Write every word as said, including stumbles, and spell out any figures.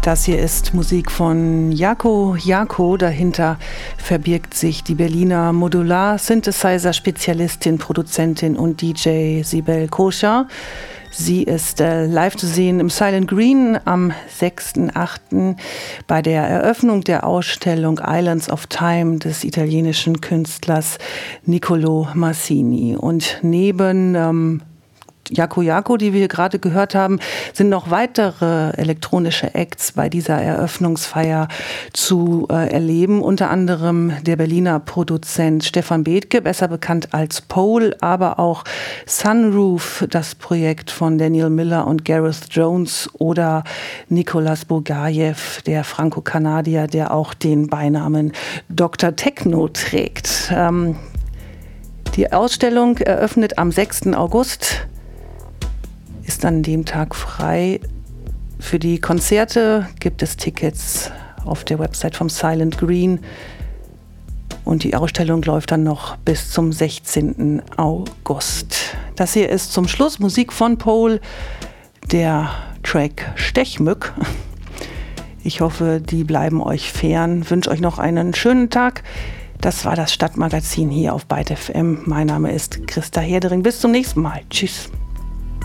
Das hier ist Musik von Jaco Jaco. Dahinter verbirgt sich die Berliner Modular-Synthesizer-Spezialistin, Produzentin und D J Sibel Koscher. Sie ist äh, live zu sehen im Silent Green am sechsten achten bei der Eröffnung der Ausstellung Islands of Time des italienischen Künstlers Niccolo Massini. Und neben ähm, Jaco Jaco, die wir hier gerade gehört haben, sind noch weitere elektronische Acts bei dieser Eröffnungsfeier zu äh, erleben. Unter anderem der Berliner Produzent Stefan Bethke, besser bekannt als Pole, aber auch Sunroof, das Projekt von Daniel Miller und Gareth Jones, oder Nicolas Bogajew, der Franco-Kanadier, der auch den Beinamen Doktor Techno trägt. Ähm, die Ausstellung eröffnet am sechsten August. Ist an dem Tag frei. Für die Konzerte gibt es Tickets auf der Website vom Silent Green. Und die Ausstellung läuft dann noch bis zum sechzehnten August. Das hier ist zum Schluss Musik von Pole, der Track Stechmück. Ich hoffe, die bleiben euch fern. Wünsche euch noch einen schönen Tag. Das war das Stadtmagazin hier auf Byte F M. Mein Name ist Christa Herdering. Bis zum nächsten Mal. Tschüss.